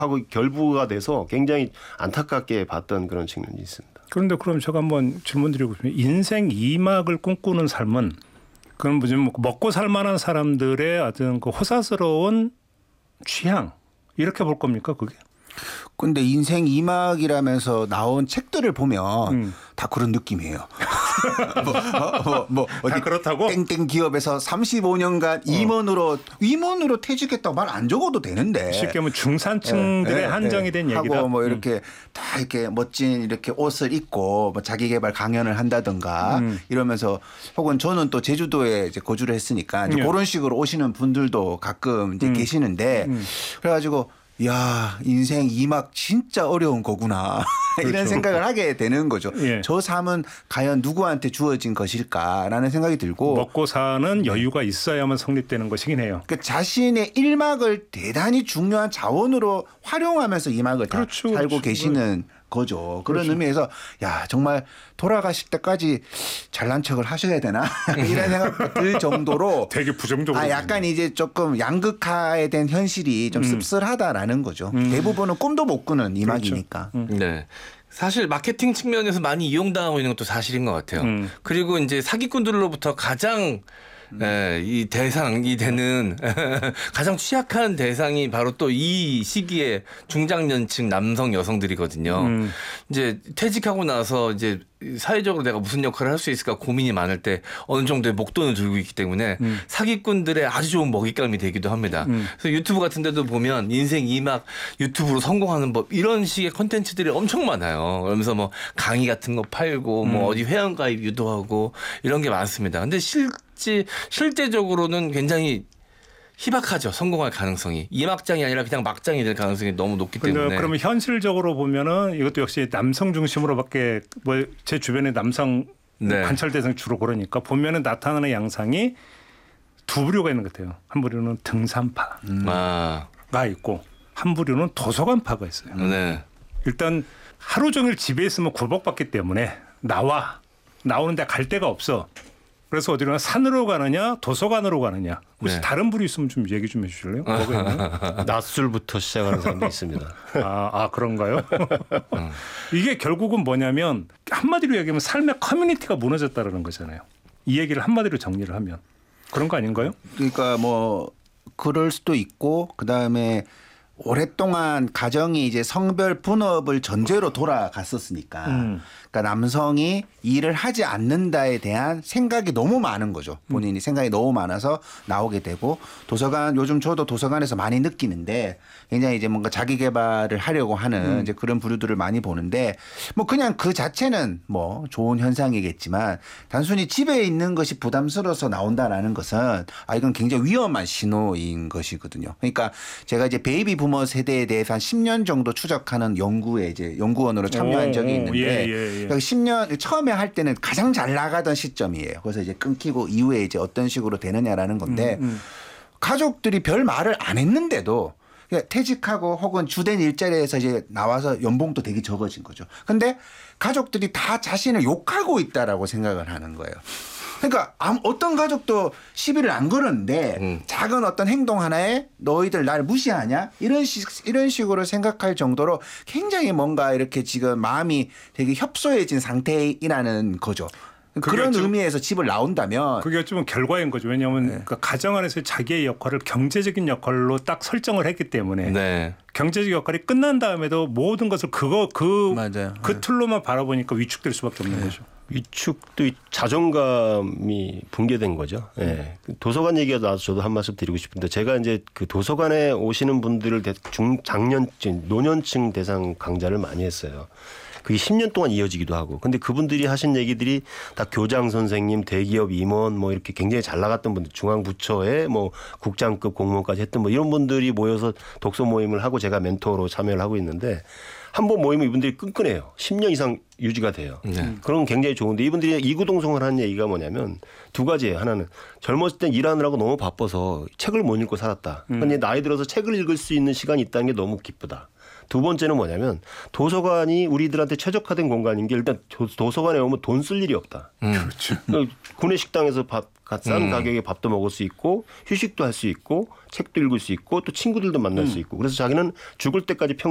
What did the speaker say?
하고 결부가 돼서 굉장히 안타깝게 봤던 그런 측면이 있습니다. 그런데 그럼 제가 한번 질문드리고 싶으면 인생 2막을 꿈꾸는 삶은 그건 무슨 먹고 살 만한 사람들의 어떤 그 호사스러운 취향 이렇게 볼 겁니까 그게? 근데 인생 2막이라면서 나온 책들을 보면 다 그런 느낌이에요. 다 그렇다고? 땡땡 기업에서 35년간 임원으로 퇴직했다고 말 안 적어도 되는데. 쉽게 하면 중산층들의 한정이 된 얘기다. 하고 뭐 이렇게 다 이렇게 멋진 이렇게 옷을 입고 뭐 자기 개발 강연을 한다든가 이러면서 혹은 저는 또 제주도에 이제 거주를 했으니까 이제 그런 식으로 오시는 분들도 가끔 이제 계시는데 그래가지고 야, 인생 2막 진짜 어려운 거구나. 그렇죠. 이런 생각을 하게 되는 거죠. 예. 저 삶은 과연 누구한테 주어진 것일까라는 생각이 들고. 먹고 사는 여유가 있어야만 성립되는 것이긴 해요. 그러니까 자신의 1막을 대단히 중요한 자원으로 활용하면서 2막을 그렇죠, 살고 그렇죠. 계시는 거죠. 그런 그렇죠. 의미에서 야 정말 돌아가실 때까지 잘난 척을 하셔야 되나 이런 생각 들 정도로 되게 부정적으로 약간 이제 조금 양극화에 대한 현실이 좀 씁쓸하다라는 거죠. 대부분은 꿈도 못 꾸는 이막이니까. 그렇죠. 네. 사실 마케팅 측면에서 많이 이용당하고 있는 것도 사실인 것 같아요. 그리고 이제 사기꾼들로부터 가장 이 대상이 되는 가장 취약한 대상이 바로 또 이 시기에 중장년층 남성 여성들이거든요. 이제 퇴직하고 나서 이제 사회적으로 내가 무슨 역할을 할 수 있을까 고민이 많을 때 어느 정도의 목돈을 들고 있기 때문에 사기꾼들의 아주 좋은 먹잇감이 되기도 합니다. 그래서 유튜브 같은 데도 보면 인생 2막 유튜브로 성공하는 법 이런 식의 콘텐츠들이 엄청 많아요. 그러면서 뭐 강의 같은 거 팔고 뭐 어디 회원가입 유도하고 이런 게 많습니다. 근데 실제적으로는 굉장히 희박하죠. 성공할 가능성이. 2막장이 아니라 그냥 막장이 될 가능성이 너무 높기 때문에. 그러면 현실적으로 보면은 이것도 역시 남성 중심으로밖에 뭐 제 주변에 남성 관찰 대상 주로 그러니까 보면은 나타나는 양상이 두 부류가 있는 것 같아요. 한 부류는 등산파가 있고 한 부류는 도서관파가 있어요. 네. 일단 하루 종일 집에 있으면 굴복받기 때문에 나오는데 갈 데가 없어. 그래서 어디로 산으로 가느냐 도서관으로 가느냐 혹시 다른 부류 있으면 좀 얘기 좀 해주실래요? 낮술부터 시작하는 사람도 있습니다. 그런가요? 이게 결국은 뭐냐면 한마디로 얘기하면 삶의 커뮤니티가 무너졌다는 거잖아요. 이 얘기를 한마디로 정리를 하면 그런 거 아닌가요? 그러니까 뭐 그럴 수도 있고 그다음에 오랫동안 가정이 이제 성별 분업을 전제로 돌아갔었으니까 그러니까 남성이 일을 하지 않는다에 대한 생각이 너무 많은 거죠. 본인이 생각이 너무 많아서 나오게 되고 도서관 요즘 저도 도서관에서 많이 느끼는데 굉장히 이제 뭔가 자기 개발을 하려고 하는 이제 그런 부류들을 많이 보는데 뭐 그냥 그 자체는 뭐 좋은 현상이겠지만 단순히 집에 있는 것이 부담스러워서 나온다라는 것은 이건 굉장히 위험한 신호인 것이거든요. 그러니까 제가 이제 베이비 부머 세대에 대해서 한 10년 정도 추적하는 연구에 이제 연구원으로 참여한 적이 있는데 10년 처음에 할 때는 가장 잘 나가던 시점이에요. 그래서 이제 끊기고 이후에 이제 어떤 식으로 되느냐라는 건데 가족들이 별 말을 안 했는데도 퇴직하고 혹은 주된 일자리에서 이제 나와서 연봉도 되게 적어진 거죠. 근데 가족들이 다 자신을 욕하고 있다라고 생각을 하는 거예요. 그러니까 어떤 가족도 시비를 안 걸었는데 작은 어떤 행동 하나에 너희들 날 무시하냐 이런 식으로 생각할 정도로 굉장히 뭔가 이렇게 지금 마음이 되게 협소해진 상태이라는 거죠. 그런 의미에서 집을 나온다면 그게 어쩌면 결과인 거죠. 왜냐하면 그 가정 안에서 자기의 역할을 경제적인 역할로 딱 설정을 했기 때문에 경제적 역할이 끝난 다음에도 모든 것을 그 틀로만 바라보니까 위축될 수밖에 없는 거죠. 위축도 자존감이 붕괴된 거죠. 도서관 얘기가 나와서 저도 한 말씀 드리고 싶은데 제가 이제 그 도서관에 오시는 분들을 중장년층, 노년층 대상 강좌를 많이 했어요. 그게 10년 동안 이어지기도 하고. 근데 그분들이 하신 얘기들이 다 교장 선생님, 대기업 임원 뭐 이렇게 굉장히 잘 나갔던 분들, 중앙부처에 뭐 국장급 공무원까지 했던 뭐 이런 분들이 모여서 독서 모임을 하고 제가 멘토로 참여를 하고 있는데 한 번 모이면 이분들이 끈끈해요. 10년 이상 유지가 돼요. 그런 건 굉장히 좋은데 이분들이 이구동성을 하는 얘기가 뭐냐면 두 가지예요. 하나는 젊었을 땐 일하느라고 너무 바빠서 책을 못 읽고 살았다. 근데 나이 들어서 책을 읽을 수 있는 시간이 있다는 게 너무 기쁘다. 두 번째는 뭐냐면 도서관이 우리들한테 최적화된 공간인 게 일단 도서관에 오면 돈 쓸 일이 없다. 그렇죠. 구내식당에서 밥 싼 가격에 밥도 먹을 수 있고 휴식도 할 수 있고 책도 읽을 수 있고 또 친구들도 만날 수 있고 그래서 자기는 죽을 때까지